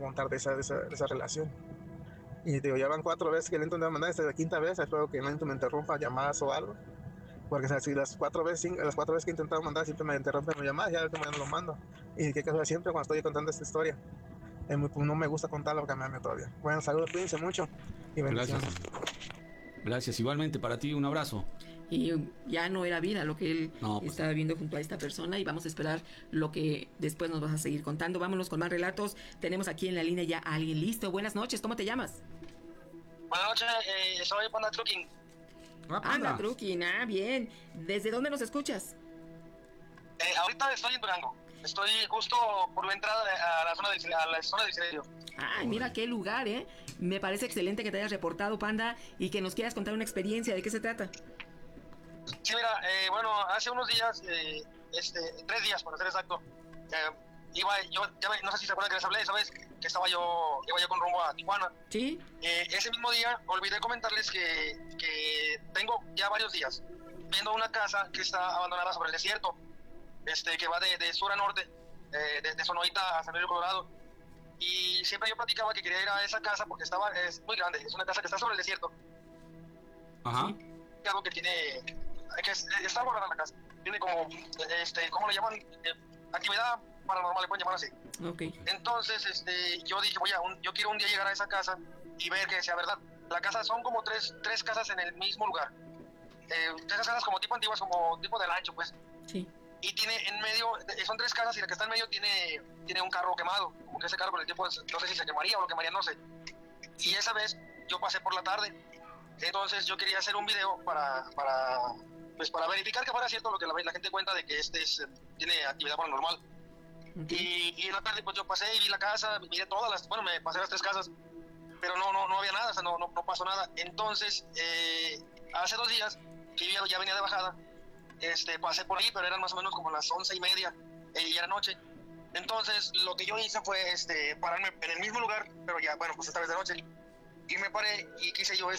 contar de esa relación. Y digo, ya van 4 veces que le intento mandar, esta es la quinta vez, espero que no me interrumpa llamadas o algo. Porque si las 4 veces que he intentado mandar siempre me interrumpen las llamadas, ya que no lo mando. Y que casi siempre cuando estoy contando esta historia, no me gusta contarla porque me da todavía. Bueno, saludos, cuídense mucho y bendiciones. Gracias, igualmente para ti, un abrazo. Y ya no era vida lo que él estaba viendo junto a esta persona, y vamos a esperar lo que después nos vas a seguir contando. Vámonos con más relatos. Tenemos aquí en la línea ya a alguien listo. Buenas noches, ¿cómo te llamas? Buenas noches, soy Panda Trucking. Panda Trucking, bien. ¿Desde dónde nos escuchas? Ahorita estoy en Durango. Estoy justo por la entrada a la zona del Isidro. Ay, mira qué lugar, Me parece excelente que te hayas reportado, Panda, y que nos quieras contar una experiencia. ¿De qué se trata? Sí, mira, bueno, hace unos días, 3 días para ser exacto, no sé si se acuerdan que les hablé, ¿sabes? Que iba yo con rumbo a Tijuana. Sí. Ese mismo día olvidé comentarles que tengo ya varios días viendo una casa que está abandonada sobre el desierto, que va de sur a norte, de Sonoita a San Luis Colorado. Y siempre yo platicaba que quería ir a esa casa porque es muy grande, es una casa que está sobre el desierto. Ajá. Y algo que está abandonada la casa. Tiene como, ¿cómo le llaman? Actividad paranormal, le pueden llamar así. Okay. Entonces, yo dije, yo quiero un día llegar a esa casa y ver que sea verdad. La casa son como tres casas en el mismo lugar. Esas casas como tipo antiguas, como tipo de rancho, pues. Sí. Y tiene en medio, son 3 casas y la que está en medio tiene un carro quemado. Como que ese carro con el tiempo, no sé si se quemaría o lo quemaría, no sé. Y esa vez yo pasé por la tarde. Entonces yo quería hacer un video para verificar que fuera cierto lo que la gente cuenta de que tiene actividad paranormal. Okay. Y en la tarde pues yo pasé y vi la casa, miré me pasé las 3 casas, pero no había nada, o sea, no pasó nada. Entonces, hace 2 días que yo ya venía de bajada, pasé por ahí, pero eran más o menos como las 11:30 y era noche. Entonces lo que yo hice fue pararme en el mismo lugar, pero ya, bueno, pues esta vez de noche. Y me paré y quise yo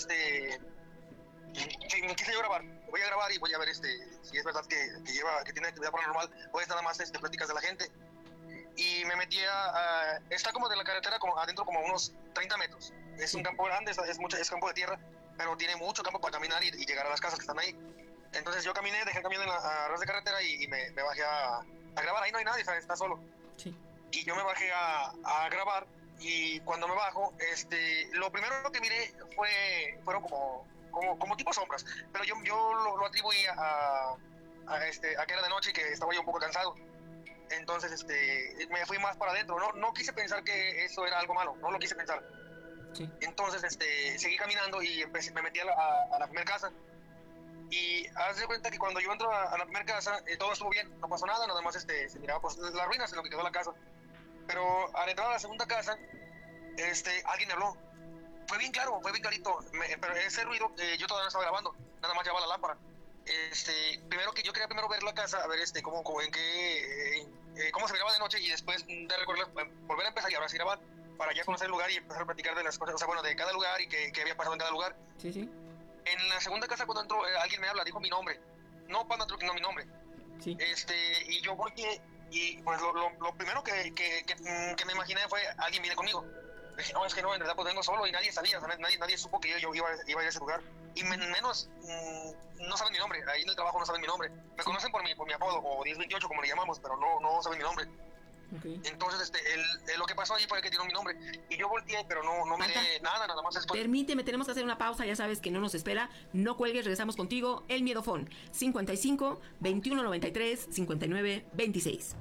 grabar. Voy a grabar y voy a ver si es verdad que tiene actividad paranormal o es nada más pláticas de la gente. Y me metí está como de la carretera, como adentro, como unos 30 metros. Es un campo grande, es campo de tierra, pero tiene mucho campo para caminar y llegar a las casas que están ahí. Entonces yo caminé, dejé el camión a ras de carretera y me bajé a grabar. Ahí no hay nadie, está solo. Sí. Y yo me bajé a grabar, y cuando me bajo, lo primero que miré fueron como tipo sombras, pero yo lo atribuí a que era de noche y que estaba yo un poco cansado. Entonces me fui más para adentro. No quise pensar que eso era algo malo, no lo quise pensar. Sí. Entonces seguí caminando y me metí a la primera casa. Y haz de cuenta que cuando yo entro a la primera casa, todo estuvo bien, no pasó nada más se miraba pues las ruinas en lo que quedó la casa. Pero al entrar a la segunda casa, alguien me habló. Fue bien claro, fue bien clarito, pero ese ruido yo todavía no estaba grabando, nada más llevaba la lámpara. Yo quería primero ver la casa, a ver cómo se miraba de noche, y después de recorrer, volver a empezar y ahora sí grabar, para ya conocer el lugar y empezar a platicar de las cosas, de cada lugar y qué había pasado en cada lugar. Sí, sí. En la segunda casa cuando entró, alguien me habla, dijo mi nombre, no Panda Trucking, no mi nombre. Sí. Y yo volteé y pues lo primero que me imaginé fue alguien viene conmigo. Dije, no, es que no, en verdad pues vengo solo y nadie sabía, nadie supo que yo iba a ir a ese lugar. Y menos, no saben mi nombre, ahí en el trabajo no saben mi nombre. Me conocen por mi apodo, o 1028 como le llamamos, pero no saben mi nombre. Okay. Entonces, lo que pasó ahí fue que tiró mi nombre. Y yo volteé, pero no miré nada más después. Permíteme, tenemos que hacer una pausa, ya sabes que no nos espera. No cuelgues, regresamos contigo. El Miedofón, 55 21 93 59 26.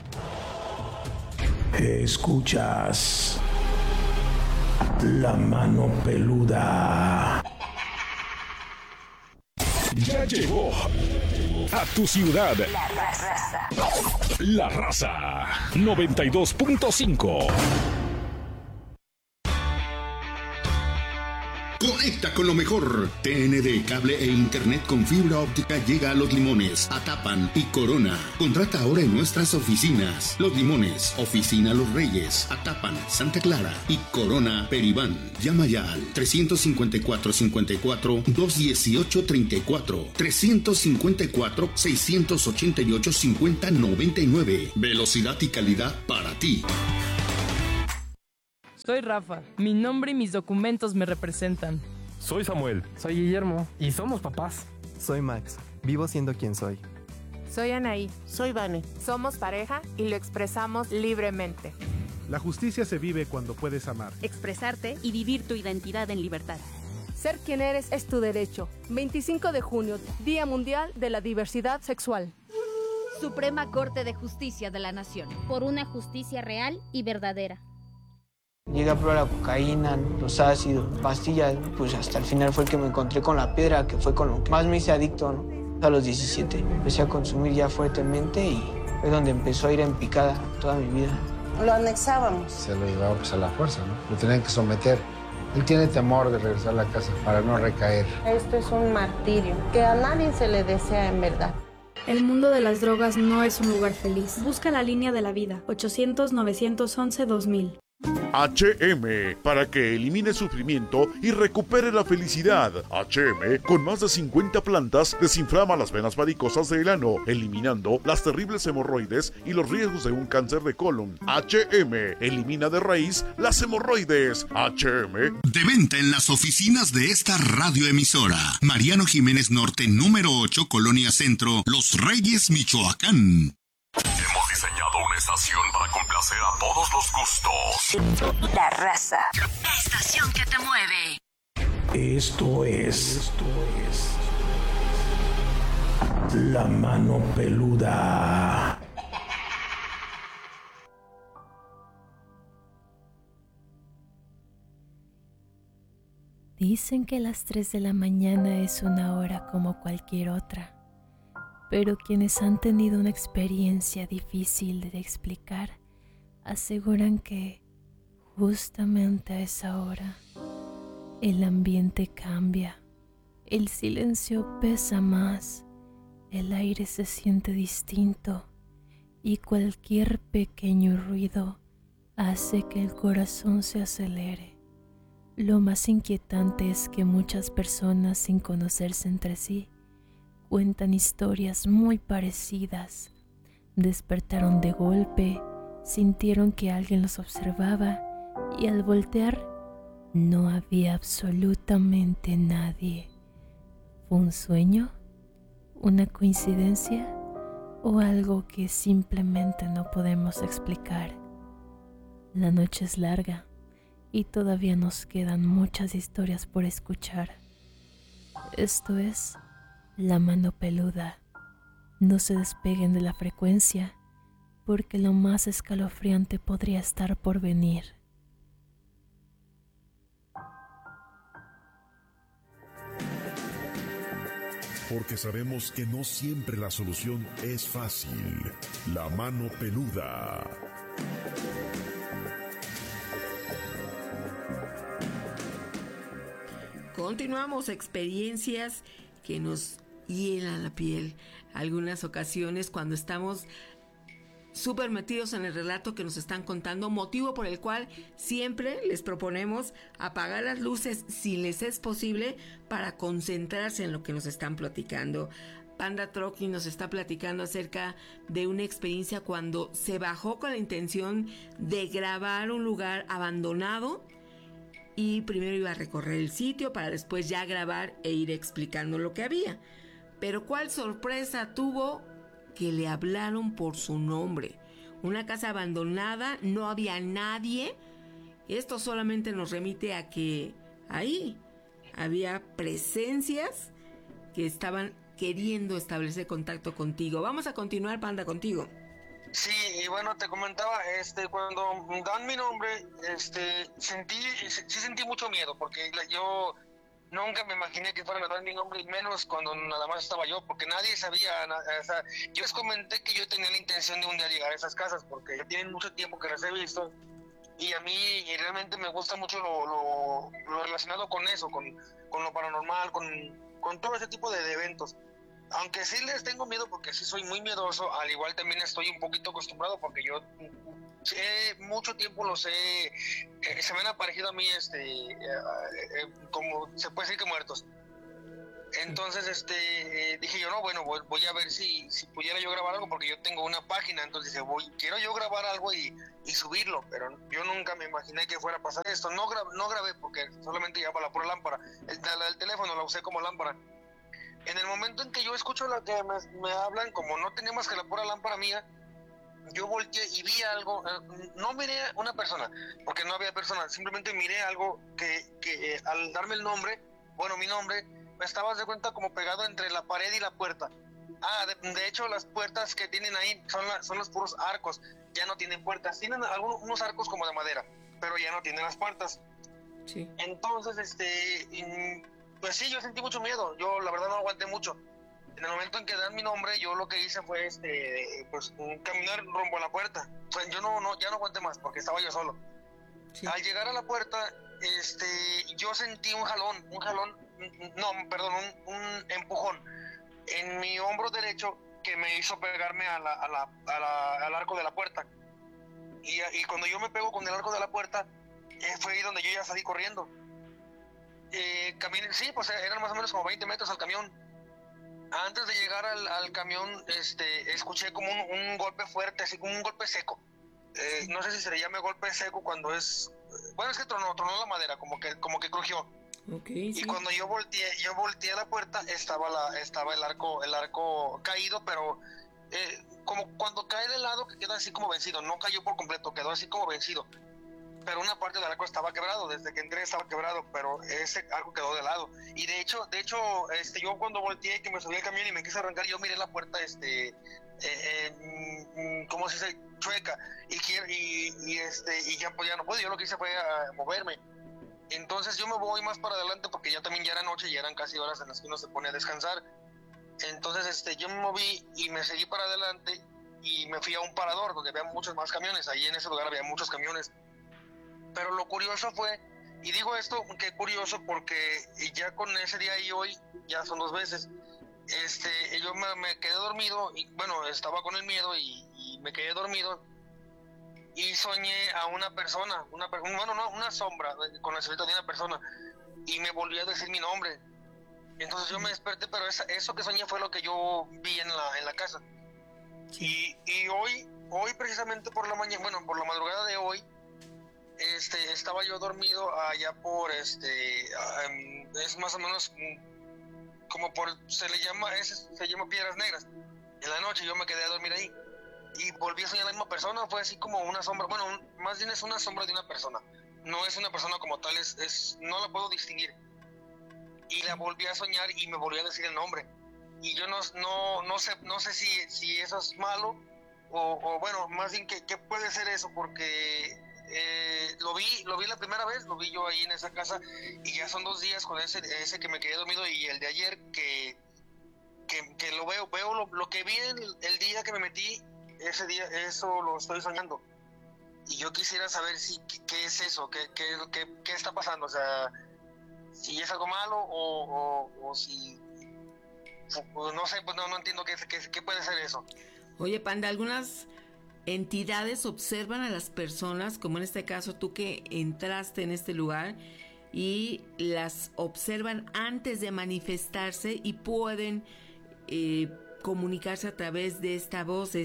Escuchas La Mano Peluda. Ya llegó a tu ciudad La Raza 92.5. Conecta con lo mejor. TND, cable e internet con fibra óptica llega a Los Limones, Atapan y Corona. Contrata ahora en nuestras oficinas. Los Limones, Oficina Los Reyes, Atapan, Santa Clara y Corona Peribán. Llama ya al 354-218-34, 354-688-5099. Velocidad y calidad para ti. Soy Rafa. Mi nombre y mis documentos me representan. Soy Samuel. Soy Guillermo. Y somos papás. Soy Max. Vivo siendo quien soy. Soy Anaí. Soy Vane. Somos pareja y lo expresamos libremente. La justicia se vive cuando puedes amar, expresarte y vivir tu identidad en libertad. Ser quien eres es tu derecho. 25 de junio, Día Mundial de la Diversidad Sexual. Suprema Corte de Justicia de la Nación. Por una justicia real y verdadera. Llegué a probar la cocaína, los ácidos, pastillas, pues hasta el final fue el que me encontré con la piedra, que fue con lo que más me hice adicto, ¿no? A los 17 empecé a consumir ya fuertemente y fue donde empezó a ir en picada toda mi vida. Lo anexábamos. Se lo llevaba pues a la fuerza, ¿no? Lo tenían que someter. Él tiene temor de regresar a la casa para no recaer. Esto es un martirio que a nadie se le desea en verdad. El mundo de las drogas no es un lugar feliz. Busca la línea de la vida. 800-911-2000. HM, para que elimine sufrimiento y recupere la felicidad. HM, con más de 50 plantas, desinflama las venas varicosas del ano, eliminando las terribles hemorroides y los riesgos de un cáncer de colon. HM, elimina de raíz las hemorroides. HM. De venta en las oficinas de esta radioemisora. Mariano Jiménez Norte, número 8, Colonia Centro, Los Reyes, Michoacán. Hemos diseñado una estación para complacer a todos los gustos. La Raza. La estación que te mueve. Esto es La Mano Peluda. Dicen que las 3 de la mañana es una hora como cualquier otra. Pero quienes han tenido una experiencia difícil de explicar aseguran que justamente a esa hora el ambiente cambia, el silencio pesa más, el aire se siente distinto y cualquier pequeño ruido hace que el corazón se acelere. Lo más inquietante es que muchas personas, sin conocerse entre sí, cuentan historias muy parecidas. Despertaron de golpe, sintieron que alguien los observaba y al voltear no había absolutamente nadie. ¿Fue un sueño? ¿Una coincidencia? ¿O algo que simplemente no podemos explicar? La noche es larga y todavía nos quedan muchas historias por escuchar. Esto es La Mano Peluda. No se despeguen de la frecuencia, porque lo más escalofriante podría estar por venir. Porque sabemos que no siempre la solución es fácil. La Mano Peluda. Continuamos, experiencias que nos hielan la piel. Algunas ocasiones cuando estamos súper metidos en el relato que nos están contando, motivo por el cual siempre les proponemos apagar las luces si les es posible para concentrarse en lo que nos están platicando. Panda Troqui nos está platicando acerca de una experiencia cuando se bajó con la intención de grabar un lugar abandonado y primero iba a recorrer el sitio para después ya grabar e ir explicando lo que había. Pero ¿cuál sorpresa tuvo? Que le hablaron por su nombre. Una casa abandonada, no había nadie. Esto solamente nos remite a que ahí había presencias que estaban queriendo establecer contacto contigo. Vamos a continuar, Panda, contigo. Sí, y bueno, te comentaba, cuando dan mi nombre, sentí mucho miedo, porque yo nunca me imaginé que fueran a dar mi nombre, y menos cuando nada más estaba yo, porque nadie sabía, o sea, yo les comenté que yo tenía la intención de un día llegar a esas casas, porque ya tienen mucho tiempo que las he visto, y a mí realmente me gusta mucho lo relacionado con eso, con lo paranormal, con todo ese tipo de eventos. Aunque sí les tengo miedo, porque sí soy muy miedoso, al igual también estoy un poquito acostumbrado, porque yo mucho tiempo se me han aparecido a mí, como se puede decir que muertos. Entonces, dije yo, no, bueno, voy a ver si pudiera yo grabar algo, porque yo tengo una página, entonces dije, quiero yo grabar algo y y subirlo, pero yo nunca me imaginé que fuera a pasar esto. No grabé porque solamente llevaba la pura lámpara. El teléfono la usé como lámpara. En el momento en que yo escucho lo que me hablan, como no tenía más que la pura lámpara mía, yo volteé y vi algo. No miré a una persona, porque no había persona, simplemente miré algo que al darme el nombre, bueno, mi nombre, me estaba de cuenta como pegado entre la pared y la puerta. De hecho, las puertas que tienen ahí son los puros arcos, ya no tienen puertas. Tienen unos arcos como de madera, pero ya no tienen las puertas. Sí. Entonces, pues sí, yo sentí mucho miedo. Yo, la verdad, no aguanté mucho. En el momento en que dan mi nombre, yo lo que hice fue, pues, caminar rumbo a la puerta. Pues yo ya no aguanté más, porque estaba yo solo. Sí. Al llegar a la puerta, yo sentí un empujón en mi hombro derecho que me hizo pegarme al arco de la puerta. Y cuando yo me pego con el arco de la puerta, fue ahí donde yo ya salí corriendo. Caminé, sí, pues eran más o menos como 20 metros al camión. Antes de llegar al camión, escuché como un golpe fuerte, así como un golpe seco. No sé si se le llame golpe seco cuando es... Bueno, es que tronó la madera, como que crujió. Okay, sí. Y cuando yo volteé a la puerta, estaba el arco caído, pero como cuando cae de lado, que queda así como vencido. No cayó por completo, quedó así como vencido. Pero una parte del arco estaba quebrado, desde que entré estaba quebrado, pero ese arco quedó de lado. Y de hecho, yo cuando volteé, que me subí al camión y me quise arrancar, yo miré la puerta, ¿cómo se dice? Chueca. Y ya, pues ya no pude, yo lo que hice fue moverme. Entonces yo me voy más para adelante porque ya era noche y eran casi horas en las que uno se pone a descansar. Entonces yo me moví y me seguí para adelante y me fui a un parador donde había muchos más camiones. Ahí en ese lugar había muchos camiones. Pero lo curioso fue, y digo esto que curioso porque ya con ese día y hoy ya son 2 veces, yo me quedé dormido y bueno, estaba con el miedo y me quedé dormido y soñé a una persona, una sombra con el silueta de una persona y me volvió a decir mi nombre. Entonces yo me desperté, pero eso que soñé fue lo que yo vi en la casa. Sí. Y hoy precisamente por la madrugada de hoy, estaba yo dormido allá por es más o menos como se llama Piedras Negras. En la noche yo me quedé a dormir ahí y volví a soñar a la misma persona. Fue así como una sombra, bueno, más bien es una sombra de una persona, no es una persona como tal, no la puedo distinguir. Y la volví a soñar y me volvió a decir el nombre y yo no sé si eso es malo o bueno, más bien qué puede ser eso, porque lo vi la primera vez, lo vi yo ahí en esa casa y ya son 2 días con ese que me quedé dormido y el de ayer que lo veo lo que vi el día que me metí, ese día, eso lo estoy soñando y yo quisiera saber qué es eso, qué está pasando, o sea, si es algo malo o si no sé, pues no entiendo qué puede ser eso. Oye, Panda, algunas entidades observan a las personas, como en este caso tú que entraste en este lugar, y las observan antes de manifestarse y pueden comunicarse a través de esta voz,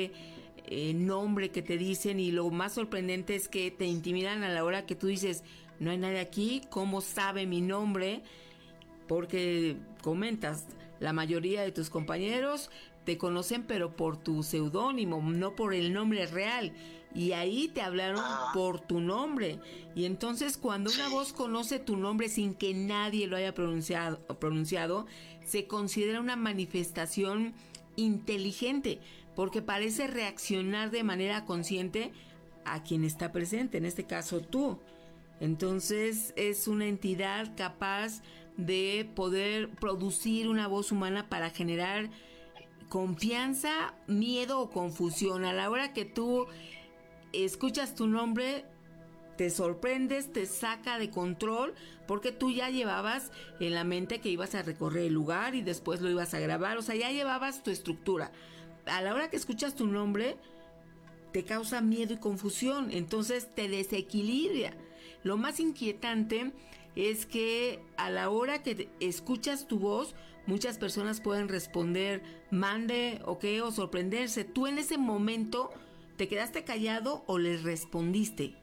nombre que te dicen, y lo más sorprendente es que te intimidan a la hora que tú dices, no hay nadie aquí, ¿cómo sabe mi nombre? Porque comentas, la mayoría de tus compañeros te conocen pero por tu seudónimo, no por el nombre real, y ahí te hablaron por tu nombre. Y entonces cuando una voz conoce tu nombre sin que nadie lo haya pronunciado, se considera una manifestación inteligente, porque parece reaccionar de manera consciente a quien está presente, en este caso tú. Entonces es una entidad capaz de poder producir una voz humana para generar confianza, miedo o confusión. A la hora que tú escuchas tu nombre, te sorprendes, te saca de control, porque tú ya llevabas en la mente que ibas a recorrer el lugar y después lo ibas a grabar, o sea, ya llevabas tu estructura. A la hora que escuchas tu nombre, te causa miedo y confusión, entonces te desequilibra. Lo más inquietante es que a la hora que escuchas tu voz, muchas personas pueden responder mande, ok, o sorprenderse. Tú en ese momento ¿Te quedaste callado o le respondiste?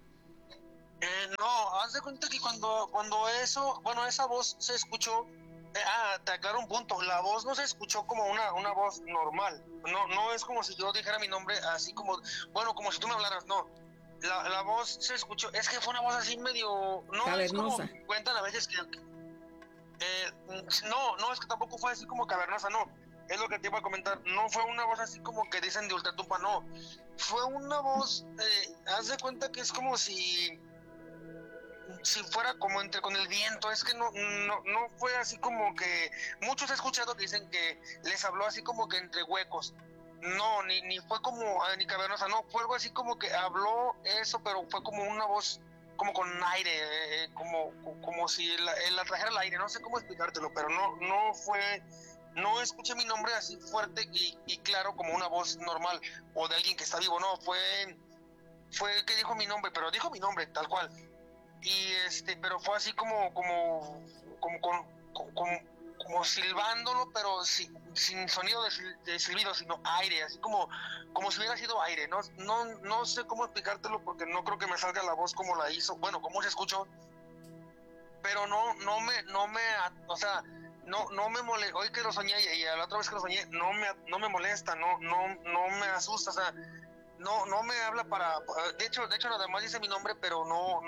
No, haz de cuenta que cuando esa voz se escuchó, te aclaro un punto, la voz no se escuchó como una voz normal, no es como si yo dijera mi nombre así como, como si tú me hablaras, no, la voz se escuchó, es que fue una voz así medio, no cavernosa. Es como cuentan a veces que, no, es que tampoco fue así como cavernosa, no, es lo que te iba a comentar, no fue una voz así como que dicen de ultratumba, no, fue una voz, haz de cuenta que es como si fuera como entre con el viento, es que no fue así como que, muchos he escuchado que dicen que les habló así como que entre huecos, no, ni fue como, ni cavernosa, no, fue algo así como que habló eso, pero fue como una voz, como con aire, como si la trajera al aire, no sé cómo explicártelo, pero no escuché mi nombre así fuerte y claro como una voz normal, o de alguien que está vivo, no, fue que dijo mi nombre, pero dijo mi nombre tal cual. Y pero fue así como silbándolo, pero sin sonido de silbido, sino aire, así como si hubiera sido aire, no sé cómo explicártelo porque no creo que me salga la voz como la hizo, como se escuchó, pero no me molesta, hoy que lo soñé y la otra vez que lo soñé, no me molesta, no me asusta, o sea, no me habla de hecho nada más dice mi nombre, pero no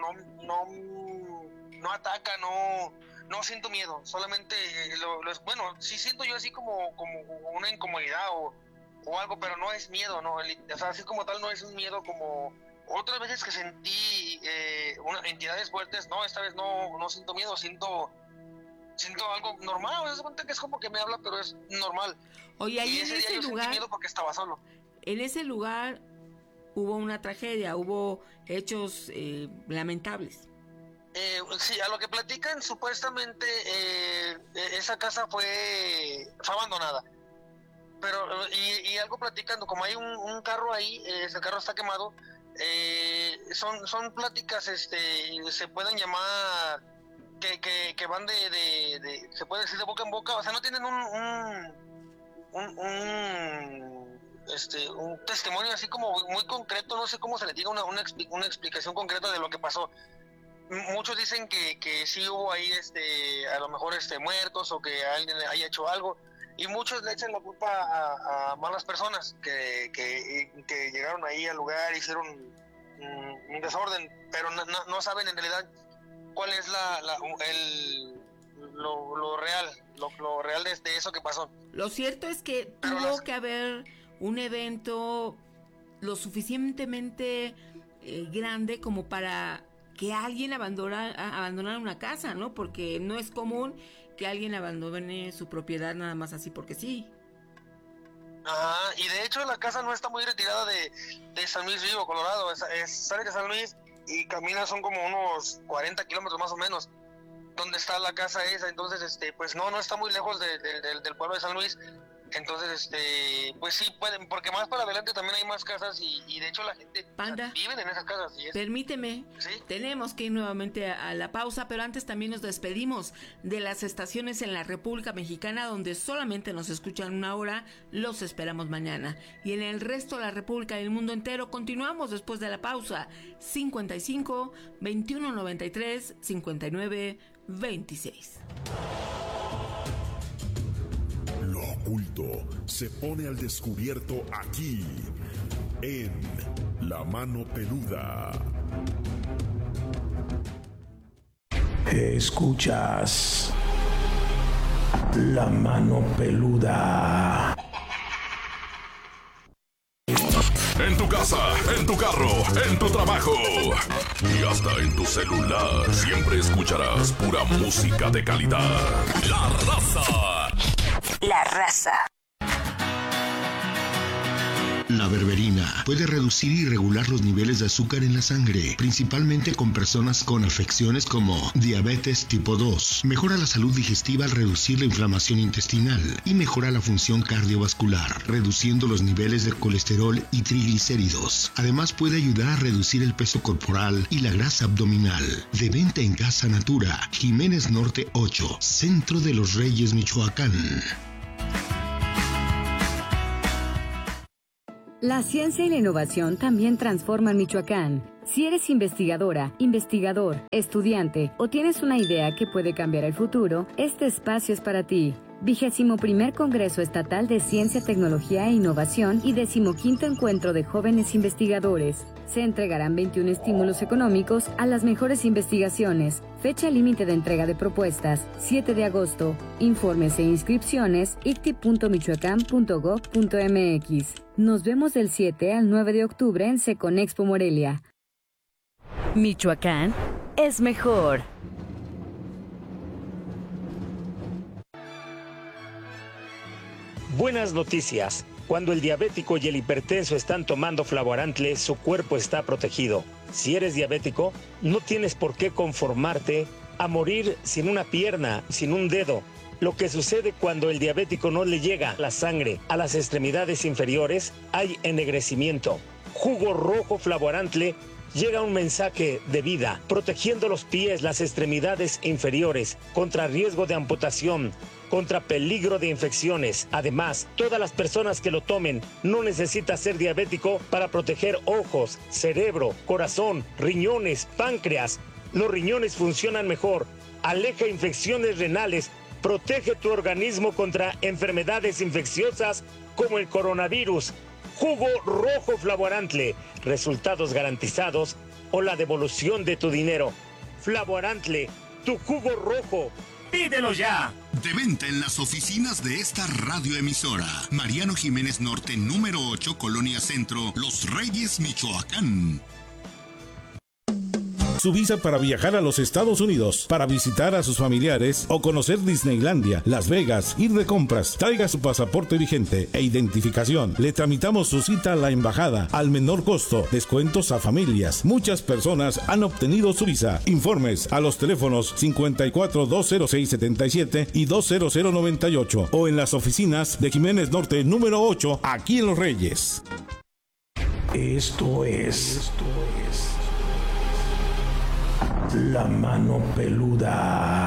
ataca, no siento miedo, solamente sí siento yo así como una incomodidad o algo, pero no es miedo, no, o sea, así como tal no es un miedo como otras veces que sentí entidades fuertes, no, esta vez no siento miedo, siento algo normal, me das cuenta que es como que me habla, pero es normal. Oye, ahí en ese lugar sentí miedo porque estaba solo. En ese lugar hubo una tragedia, hubo hechos lamentables. Sí, a lo que platican, supuestamente esa casa fue abandonada. Pero, y algo platicando, como hay un carro ahí, ese carro está quemado, son pláticas, se pueden llamar, que van se puede decir de boca en boca, o sea, no tienen un testimonio así como muy concreto, no sé cómo se le diga una explicación concreta de lo que pasó. Muchos dicen que sí hubo ahí a lo mejor muertos o que alguien haya hecho algo, y muchos le echan la culpa a malas personas que llegaron ahí al lugar, hicieron un desorden, pero no saben en realidad cuál es lo real de eso que pasó. Lo cierto es que tuvo que haber un evento lo suficientemente grande como para que alguien abandonara una casa, ¿no? Porque no es común que alguien abandone su propiedad nada más así porque sí. Y de hecho la casa no está muy retirada de San Luis Río, Colorado. Sale de San Luis y camina, son como unos 40 kilómetros más o menos, donde está la casa esa. Entonces, pues no está muy lejos del pueblo de San Luis. Entonces, pues sí pueden, porque más para adelante también hay más casas y de hecho la gente vive en esas casas. Permíteme, ¿sí? Tenemos que ir nuevamente a la pausa, pero antes también nos despedimos de las estaciones en la República Mexicana donde solamente nos escuchan una hora. Los esperamos mañana. Y en el resto de la República y el mundo entero continuamos después de la pausa. 55 21 93 59 26. Lo oculto se pone al descubierto aquí, en La Mano Peluda. Escuchas La Mano Peluda. En tu casa, en tu carro, en tu trabajo y hasta en tu celular, siempre escucharás pura música de calidad. La Raza. La Raza. La berberina puede reducir y regular los niveles de azúcar en la sangre, principalmente con personas con afecciones como diabetes tipo 2. Mejora la salud digestiva al reducir la inflamación intestinal y mejora la función cardiovascular, reduciendo los niveles de colesterol y triglicéridos. Además puede ayudar a reducir el peso corporal y la grasa abdominal. De venta en Casa Natura, Jiménez Norte 8, Centro de los Reyes, Michoacán. La ciencia y la innovación también transforman Michoacán. Si eres investigadora, investigador, estudiante o tienes una idea que puede cambiar el futuro, este espacio es para ti. 21º Congreso Estatal de Ciencia, Tecnología e Innovación y 15º Encuentro de Jóvenes Investigadores. Se entregarán 21 estímulos económicos a las mejores investigaciones. Fecha límite de entrega de propuestas, 7 de agosto. Informes e inscripciones, icti.michoacán.gov.mx. Nos vemos del 7 al 9 de octubre en Seconexpo Morelia. Michoacán es mejor. Buenas noticias. Cuando el diabético y el hipertenso están tomando Flavorantle, su cuerpo está protegido. Si eres diabético, no tienes por qué conformarte a morir sin una pierna, sin un dedo. Lo que sucede cuando el diabético no le llega la sangre a las extremidades inferiores, hay ennegrecimiento. Jugo rojo Flavorantle llega un mensaje de vida, protegiendo los pies, las extremidades inferiores, contra riesgo de amputación, contra peligro de infecciones. Además, todas las personas que lo tomen no necesitan ser diabético para proteger ojos, cerebro, corazón, riñones, páncreas. Los riñones funcionan mejor, aleja infecciones renales, protege tu organismo contra enfermedades infecciosas como el coronavirus. Jugo rojo Flavorantle, resultados garantizados o la devolución de tu dinero. Flavorantle, tu jugo rojo. ¡Pídelo ya! De venta en las oficinas de esta radioemisora. Mariano Jiménez Norte, número 8, Colonia Centro, Los Reyes, Michoacán. Su visa para viajar a los Estados Unidos, para visitar a sus familiares o conocer Disneylandia, Las Vegas, ir de compras. Traiga su pasaporte vigente e identificación. Le tramitamos su cita a la embajada al menor costo. Descuentos a familias. Muchas personas han obtenido su visa. Informes a los teléfonos 54-206-77 y 20098 o en las oficinas de Jiménez Norte número 8, aquí en Los Reyes. Esto es La Mano Peluda.